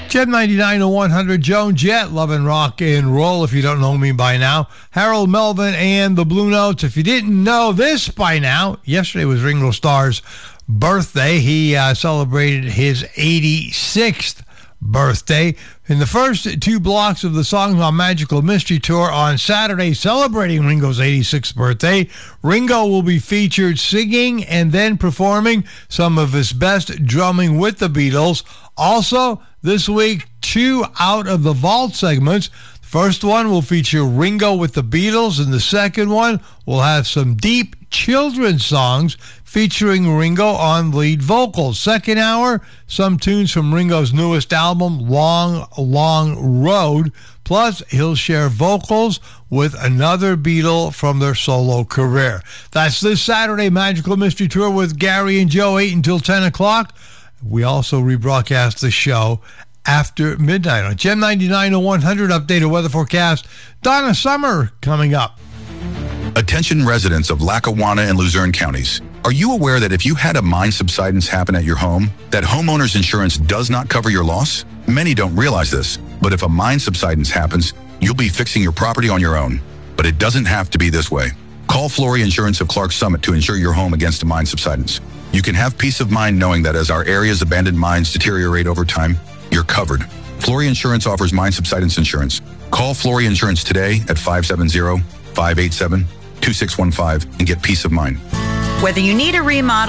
Gem 99 to 100, Joan Jett, Love and Rock and Roll, if you don't know me by now. Harold Melvin and the Blue Notes. If you didn't know this by now, yesterday was Ringo Starr's birthday. He celebrated his 86th birthday. In the first two blocks of the Songs on Magical Mystery Tour on Saturday, celebrating Ringo's 86th birthday, Ringo will be featured singing and then performing some of his best drumming with the Beatles. Also, this week, 2 out of the Vault segments. The first one will feature Ringo with the Beatles, and the second one will have some deep children's songs featuring Ringo on lead vocals. Second hour, some tunes from Ringo's newest album, Long, Long Road. Plus, he'll share vocals with another Beatle from their solo career. That's this Saturday, Magical Mystery Tour with Gary and Joe, 8 until 10 o'clock. We also rebroadcast the show after midnight on Gem 99 to 100. Updated weather forecast. Donna Summer coming up. Attention residents of Lackawanna and Luzerne counties. Are you aware that if you had a mine subsidence happen at your home, that homeowner's insurance does not cover your loss? Many don't realize this, but if a mine subsidence happens, you'll be fixing your property on your own. But it doesn't have to be this way. Call Flory Insurance of Clark Summit to insure your home against a mine subsidence. You can have peace of mind knowing that as our area's abandoned mines deteriorate over time, you're covered. Flory Insurance offers mine subsidence insurance. Call Flory Insurance today at 570-587-2615 and get peace of mind. Whether you need a remodel